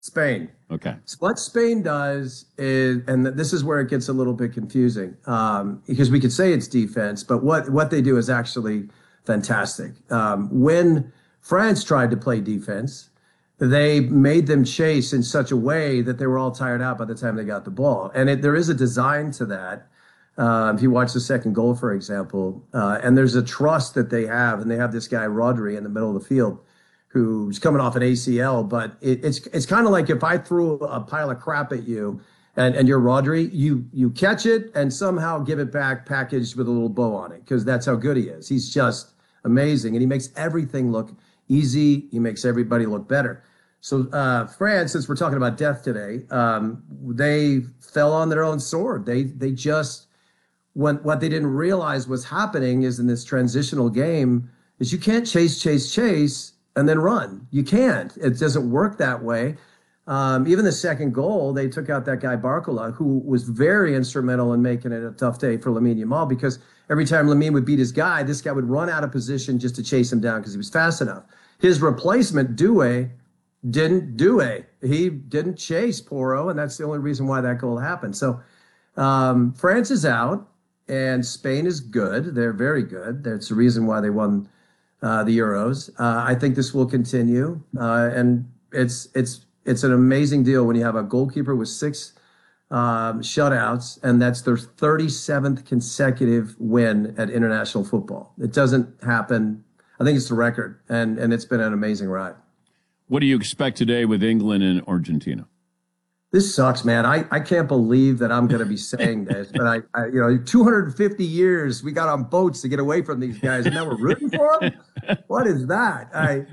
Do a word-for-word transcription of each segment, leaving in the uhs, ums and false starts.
Spain. Okay. So what Spain does is, and this is where it gets a little bit confusing, um, because we could say it's defense, but what, what they do is actually fantastic. Um, when France tried to play defense, they made them chase in such a way that they were all tired out by the time they got the ball. And it, there is a design to that. Uh, if you watch the second goal, for example, uh, and there's a trust that they have, and they have this guy, Rodri, in the middle of the field, who's coming off an A C L, but it, it's it's kind of like if I threw a pile of crap at you and, and you're Rodri, you you catch it and somehow give it back packaged with a little bow on it, because that's how good he is. He's just amazing, and he makes everything look easy. He makes everybody look better. So uh, France, since we're talking about death today, um, they fell on their own sword. They they just, when, what they didn't realize was happening is in this transitional game is you can't chase, chase, chase, and then run. You can't. It doesn't work that way. Um, even the second goal, they took out that guy Barcola, who was very instrumental in making it a tough day for Lamine Yamal, because every time Lamine would beat his guy, this guy would run out of position just to chase him down because he was fast enough. His replacement, Doué, didn't do it. He didn't chase Porro, and that's the only reason why that goal happened. So um, France is out, and Spain is good. They're very good. That's the reason why they won Uh, the Euros. Uh, I think this will continue, uh, and it's it's it's an amazing deal when you have a goalkeeper with six um, shutouts, and that's their thirty-seventh consecutive win at international football. It doesn't happen. I think it's the record, and and it's been an amazing ride. What do you expect today with England and Argentina? This sucks, man. I, I can't believe that I'm going to be saying this, but I, I, you know, two hundred fifty years we got on boats to get away from these guys, and now we're rooting for them. What is that? I,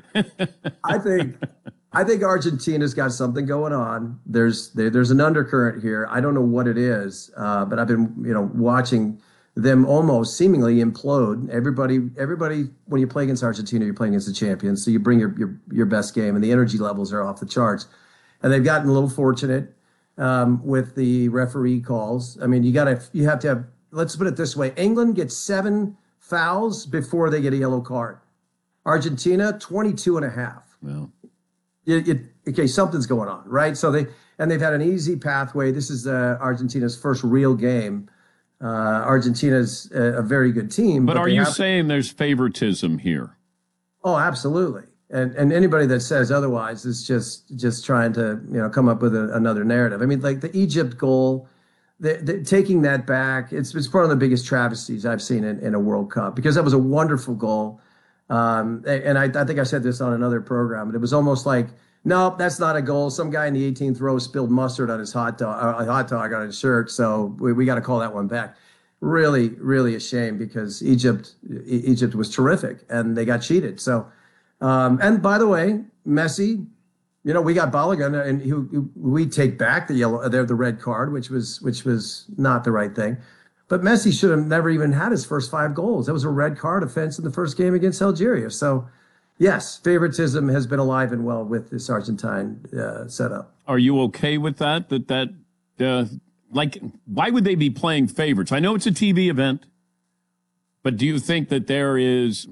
I think, I think Argentina's got something going on. There's, there, there's an undercurrent here. I don't know what it is, uh, but I've been, you know, watching them almost seemingly implode. Everybody, everybody, when you play against Argentina, you're playing against the champions, so you bring your your, your best game, and the energy levels are off the charts. And they've gotten a little fortunate um, with the referee calls. I mean, you got to, you have to have, let's put it this way. England gets seven fouls before they get a yellow card. Argentina, twenty-two and a half. Well, it, it, okay, something's going on, right? So they, and they've had an easy pathway. This is uh, Argentina's first real game. Uh, Argentina's a, a very good team. But, but are you have, saying there's favoritism here? Oh, absolutely. And and anybody that says otherwise is just just trying to, you know, come up with a, another narrative. I mean, like the Egypt goal, the, the, taking that back, it's it's one of the biggest travesties I've seen in, in a World Cup, because that was a wonderful goal. Um, and I, I think I said this on another program, but it was almost like, no, that's not a goal. Some guy in the eighteenth row spilled mustard on his hot dog, uh, hot dog on his shirt, so we, we got to call that one back. Really, really a shame, because Egypt Egypt was terrific, and they got cheated. So. Um, and by the way, Messi, you know, we got Balogun, and he, we take back the yellow, the, the red card, which was which was not the right thing. But Messi should have never even had his first five goals. That was a red card offense in the first game against Algeria. So, yes, favoritism has been alive and well with this Argentine uh, setup. Are you okay with that? That that uh, like, why would they be playing favorites? I know it's a T V event, but do you think that there is?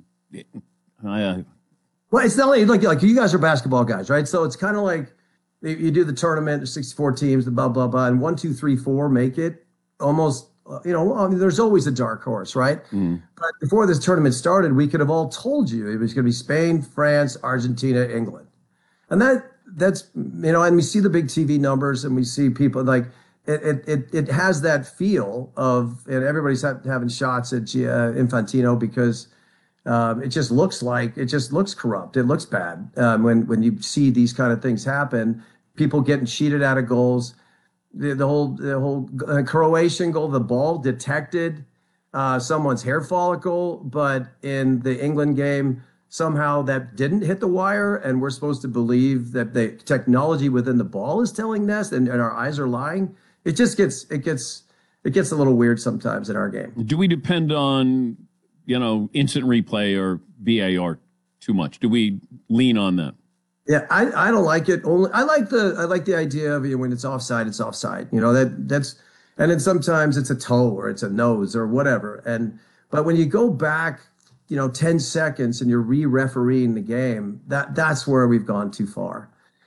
Uh, Well, it's not like, like, like you guys are basketball guys, right? So it's kind of like you do the tournament, there's sixty-four teams, the blah, blah, blah, and one, two, three, four make it almost, you know, I mean, there's always a dark horse, right? Mm. But before this tournament started, we could have all told you it was going to be Spain, France, Argentina, England. And that that's, you know, and we see the big T V numbers, and we see people like, it it it has that feel of, and everybody's having shots at uh, Infantino, because Um, it just looks like, it just looks corrupt. It looks bad um, when when you see these kind of things happen. People getting cheated out of goals. The, the whole the whole uh, Croatian goal, the ball detected uh, someone's hair follicle, but in the England game, somehow that didn't hit the wire, and we're supposed to believe that the technology within the ball is telling us, and, and our eyes are lying. It just gets it gets it gets a little weird sometimes in our game. Do we depend on, you know, instant replay or V A R too much? Do we lean on that? Yeah, I, I don't like it. Only I like the I like the idea of, you know, when it's offside, it's offside. You know, that that's and then sometimes it's a toe or it's a nose or whatever. And but when you go back, you know, ten seconds and you're re-refereeing the game, that that's where we've gone too far.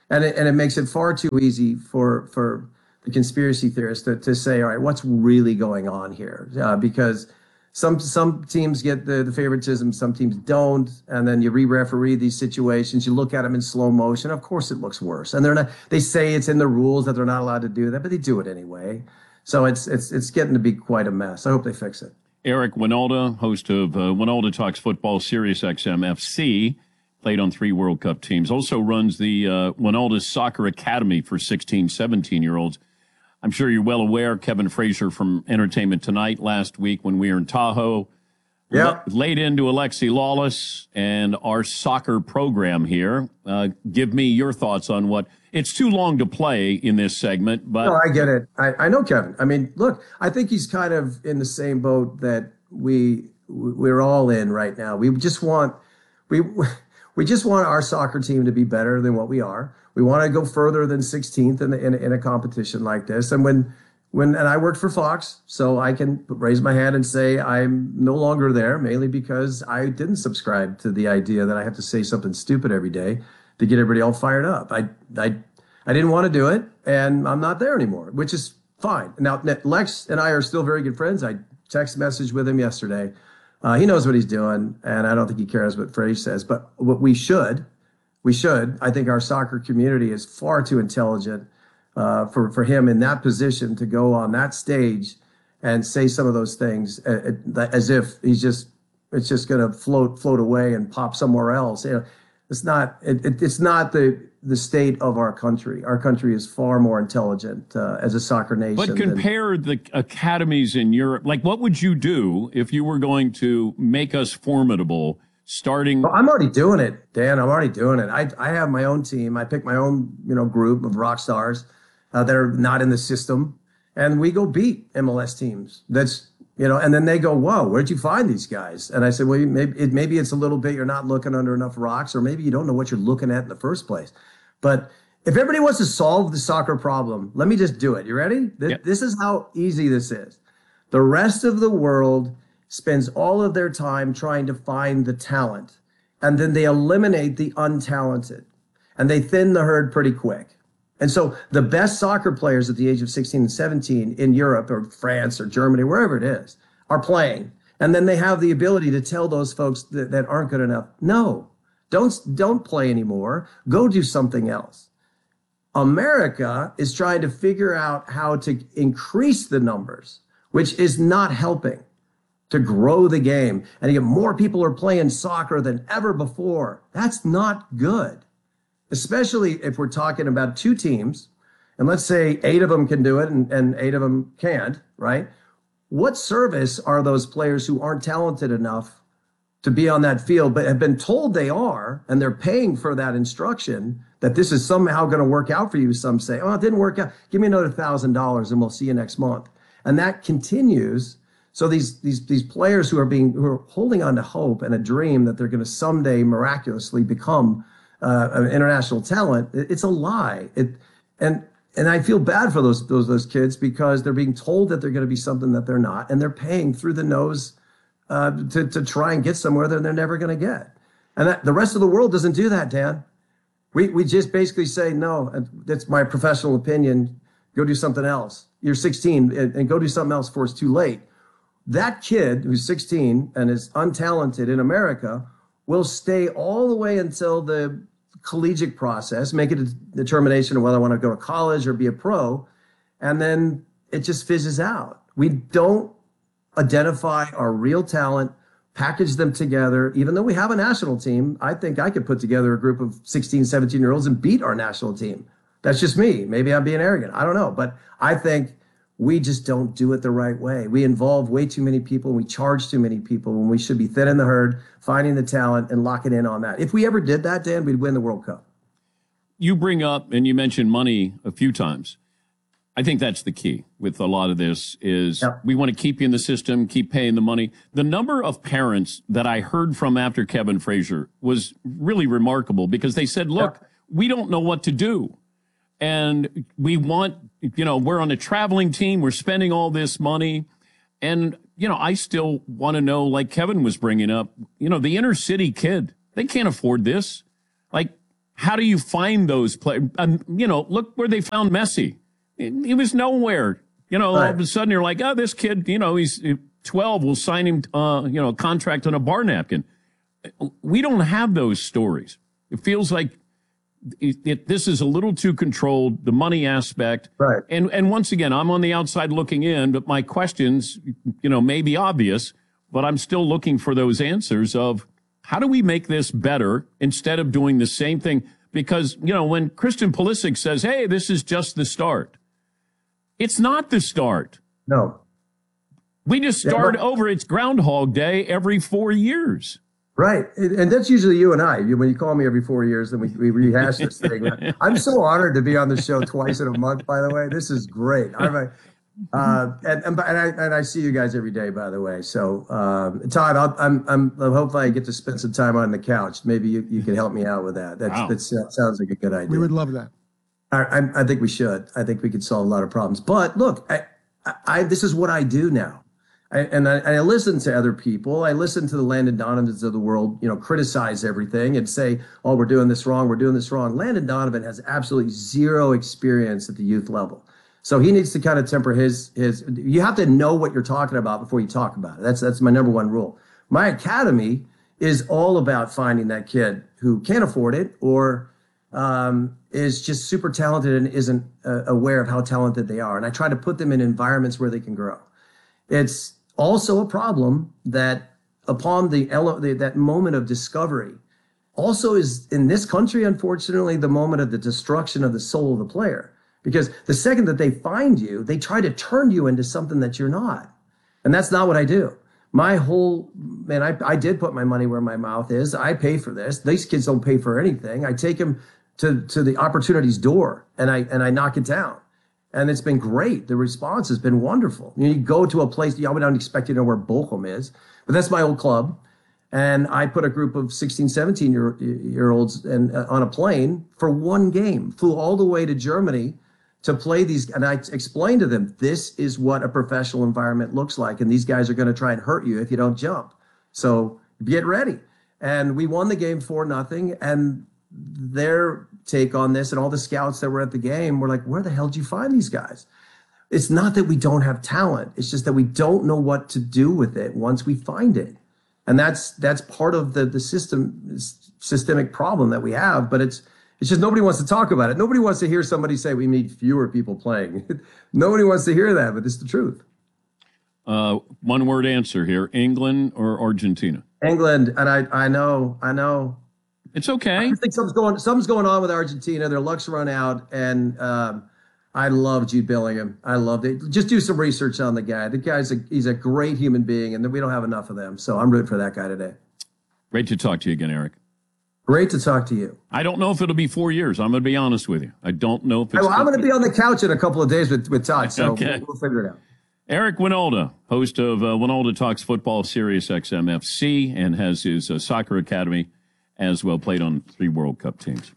And it, and it makes it far too easy for for the conspiracy theorists to, to say, all right, what's really going on here? Uh, because some some teams get the, the favoritism, some teams don't, and then you re-referee these situations. You look at them in slow motion. Of course, it looks worse, and they're not. They say it's in the rules that they're not allowed to do that, but they do it anyway. So it's it's it's getting to be quite a mess. I hope they fix it. Eric Wynalda, host of uh, Wynalda Talks Football, Sirius X M F C, played on three World Cup teams. Also runs the uh, Wynalda Soccer Academy for sixteen, seventeen-year-olds. I'm sure you're well aware, Kevin Frazier from Entertainment Tonight last week when we were in Tahoe, yeah, laid into Alexi Lawless and our soccer program here. Uh, give me your thoughts on what it's too long to play in this segment, but no, I get it. I, I know Kevin. I mean, look, I think he's kind of in the same boat that we we're all in right now. We just want we we just want our soccer team to be better than what we are. We want to go further than sixteenth in, in, in a competition like this. And when, when, and I worked for Fox, so I can raise my hand and say I'm no longer there, mainly because I didn't subscribe to the idea that I have to say something stupid every day to get everybody all fired up. I, I, I didn't want to do it, and I'm not there anymore, which is fine. Now, Lex and I are still very good friends. I text message with him yesterday. Uh, he knows what he's doing, and I don't think he cares what Frazier says, but what we should, We should. I think our soccer community is far too intelligent uh, for, for him in that position to go on that stage and say some of those things as if he's just, it's just going to float, float away and pop somewhere else. You know, it's not, it, it, it's not the, the state of our country. Our country is far more intelligent uh, as a soccer nation. But compare than, the academies in Europe. Like, what would you do if you were going to make us formidable? Starting, well, I'm already doing it, Dan. I'm already doing it. I I have my own team. I pick my own, you know, group of rock stars uh, that are not in the system, and we go beat M L S teams. That's, you know, and then they go, "Whoa, where'd you find these guys?" And I said, "Well, maybe it, maybe it's a little bit you're not looking under enough rocks, or maybe you don't know what you're looking at in the first place." But if everybody wants to solve the soccer problem, let me just do it. You ready? This, yep. This is how easy this is. The rest of the world spends all of their time trying to find the talent, and then they eliminate the untalented, and they thin the herd pretty quick. And so the best soccer players at the age of sixteen and seventeen in Europe or France or Germany, wherever it is, are playing. And then they have the ability to tell those folks that, that aren't good enough, no, don't, don't play anymore. Go do something else. America is trying to figure out how to increase the numbers, which is not helping to grow the game. And you get more people are playing soccer than ever before. That's not good, especially if we're talking about two teams. And let's say eight of them can do it and, and eight of them can't, right? What service are those players who aren't talented enough to be on that field, but have been told they are, and they're paying for that instruction that this is somehow going to work out for you? Some say, oh, it didn't work out. Give me another thousand dollars and we'll see you next month. And that continues. So these these these players who are being who are holding on to hope and a dream that they're going to someday miraculously become uh, an international talent, it, it's a lie. It and and I feel bad for those those those kids because they're being told that they're going to be something that they're not, and they're paying through the nose uh, to to try and get somewhere that they're never going to get. And that, the rest of the world doesn't do that, Dan. We we just basically say no. That's my professional opinion. Go do something else. You're sixteen, and, and go do something else before it's too late. That kid who's sixteen and is untalented in America will stay all the way until the collegiate process, make a determination of whether I want to go to college or be a pro, and then it just fizzes out. We don't identify our real talent, package them together. Even though we have a national team, I think I could put together a group of sixteen, seventeen-year-olds and beat our national team. That's just me. Maybe I'm being arrogant. I don't know. But I think we just don't do it the right way. We involve way too many people. We charge too many people when we should be thinning the herd, finding the talent, and locking in on that. If we ever did that, Dan, we'd win the World Cup. You bring up, and you mentioned money a few times. I think that's the key with a lot of this is yep. we want to keep you in the system, keep paying the money. The number of parents that I heard from after Kevin Frazier was really remarkable because they said, look, yep. we don't know what to do. And we want, you know, we're on a traveling team. We're spending all this money. And, you know, I still want to know, like Kevin was bringing up, you know, the inner city kid, they can't afford this. Like, how do you find those players? Um, you know, look where they found Messi. He was nowhere. You know, right. All of a sudden you're like, oh, this kid, you know, he's twelve. We'll sign him, uh, you know, a contract on a bar napkin. We don't have those stories. It feels like it, it, this is a little too controlled, the money aspect. Right. And, and once again, I'm on the outside looking in, but my questions, you know, may be obvious, but I'm still looking for those answers of how do we make this better instead of doing the same thing? Because, you know, when Christian Pulisic says, hey, this is just the start, it's not the start. No. We just start yeah, but- over. It's Groundhog Day every four years. Right. And that's usually you and I. When you call me every four years, then we, we rehash this thing. I'm so honored to be on the show twice in a month, by the way. This is great. I'm a, uh, and, and, and, I, and I see you guys every day, by the way. So, um, Todd, I'll, I'm, I'm, hopefully I get to spend some time on the couch. Maybe you, you can help me out with that. That's, wow. That sounds like a good idea. We would love that. I, I, I think we should. I think we could solve a lot of problems. But look, I, I, this is what I do now. I, and I, I listen to other people. I listen to the Landon Donovans of the world, you know, criticize everything and say, oh, we're doing this wrong. We're doing this wrong. Landon Donovan has absolutely zero experience at the youth level. So he needs to kind of temper his, his, you have to know what you're talking about before you talk about it. That's, that's my number one rule. My academy is all about finding that kid who can't afford it or um, is just super talented and isn't uh, aware of how talented they are. And I try to put them in environments where they can grow. It's also a problem that upon the, ele- the that moment of discovery also is in this country, unfortunately, the moment of the destruction of the soul of the player. Because the second that they find you, they try to turn you into something that you're not. And that's not what I do. My whole, man, I, I did put my money where my mouth is. I pay for this. These kids don't pay for anything. I take them to, to the opportunity's door and I, and I knock it down. And it's been great. The response has been wonderful. You know, you go to a place, you don't expect you to know where Bochum is, but that's my old club. And I put a group of sixteen, seventeen year, year olds and, uh, on a plane for one game, flew all the way to Germany to play these. And I explained to them, this is what a professional environment looks like. And these guys are going to try and hurt you if you don't jump. So get ready. And we won the game four nothing. And their take on this and all the scouts that were at the game were like, where the hell did you find these guys? It's not that we don't have talent. It's just that we don't know what to do with it once we find it. And that's, that's part of the, the system, systemic problem that we have, but it's, it's just nobody wants to talk about it. Nobody wants to hear somebody say we need fewer people playing. Nobody wants to hear that, but it's the truth. Uh, one word answer here, England or Argentina? England. And I, I know, I know. It's okay. I think something's going, something's going on with Argentina. Their luck's run out. And um, I love Jude Bellingham. I loved it. Just do some research on the guy. The guy's a, he's a great human being, and we don't have enough of them. So I'm rooting for that guy today. Great to talk to you again, Eric. Great to talk to you. I don't know if it'll be four years. I'm going to be honest with you. I don't know if it's... Well, I'm going to be on the couch in a couple of days with, with Todd, so okay. we'll, we'll figure it out. Eric Wynalda, host of uh, Wynalda Talks Football, Sirius X M F C, and has his uh, soccer academy as well, played on three World Cup teams.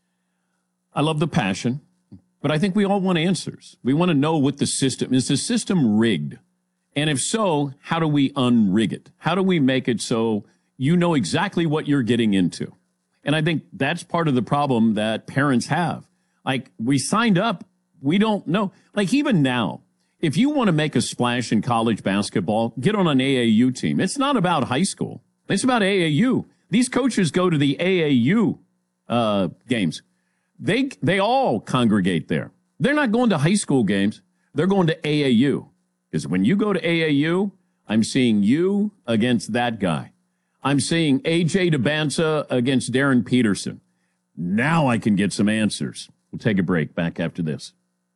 I love the passion, but I think we all want answers. We want to know what the system... Is the system rigged? And if so, how do we unrig it? How do we make it so you know exactly what you're getting into? And I think that's part of the problem that parents have. Like, we signed up, we don't know. Like, even now, if you want to make a splash in college basketball, get on an A A U team. It's not about high school. It's about A A U. These coaches go to the A A U uh, games. They they all congregate there. They're not going to high school games. They're going to A A U. Because when you go to A A U, I'm seeing you against that guy. I'm seeing A J DeBanza against Darren Peterson. Now I can get some answers. We'll take a break. Back after this.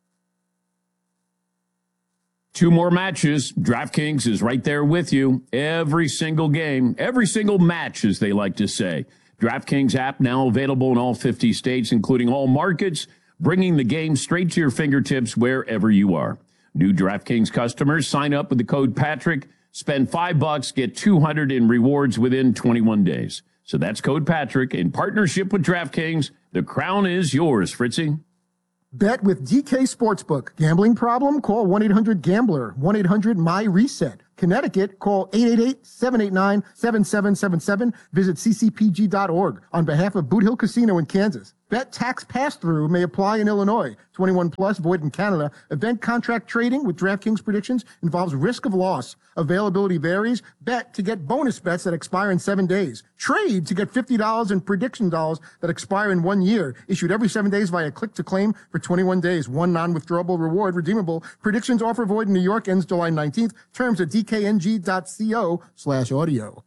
Two more matches. DraftKings is right there with you. Every single game, every single match, as they like to say. DraftKings app now available in all fifty states, including all markets, bringing the game straight to your fingertips wherever you are. New DraftKings customers sign up with the code Patrick, spend five bucks, get two hundred in rewards within twenty-one days. So that's code Patrick in partnership with DraftKings. The crown is yours, Fritzy. Bet with D K Sportsbook. Gambling problem? Call one eight hundred gambler, one eight hundred my reset. Connecticut, call eight eight eight, seven eight nine, seven seven seven seven. Visit c c p g dot org. On behalf of Boot Hill Casino in Kansas. Bet tax pass-through may apply in Illinois. twenty-one plus, void in Canada. Event contract trading with DraftKings predictions involves risk of loss. Availability varies. Bet to get bonus bets that expire in seven days. Trade to get fifty dollars in prediction dollars that expire in one year. Issued every seven days via click-to-claim for twenty-one days. One non-withdrawable reward redeemable. Predictions offer void in New York ends July nineteenth. Terms at d k n g dot co slash audio.